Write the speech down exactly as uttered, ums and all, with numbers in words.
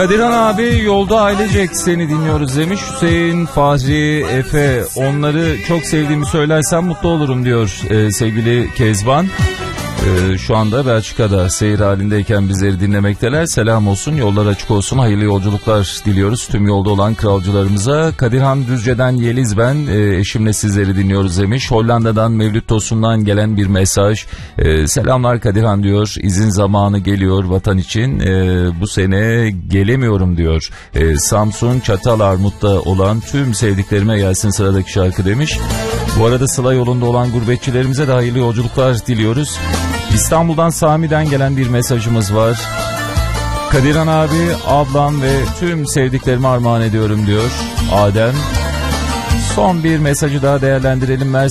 Kadirhan abi yolda ailecek seni dinliyoruz demiş. Hüseyin, Fahri, Efe, onları çok sevdiğimi söylersem mutlu olurum diyor ee, sevgili Kezban. Ee, şu anda Belçika'da seyir halindeyken bizleri dinlemekteler. Selam olsun, yollar açık olsun, hayırlı yolculuklar diliyoruz tüm yolda olan kralcılarımıza. Kadirhan Düzce'den Yeliz ben, e, eşimle sizleri dinliyoruz demiş. Hollanda'dan Mevlüt Tosun'dan gelen bir mesaj. E, selamlar Kadirhan diyor, izin zamanı geliyor vatan için, e, bu sene gelemiyorum diyor. E, Samsun Çatalarmut'ta olan tüm sevdiklerime gelsin sıradaki şarkı demiş. Bu arada Sıla yolunda olan gurbetçilerimize de hayırlı yolculuklar diliyoruz. İstanbul'dan Sami'den gelen bir mesajımız var. Kadirhan abi, ablam ve tüm sevdiklerime armağan ediyorum diyor Adem. Son bir mesajı daha değerlendirelim.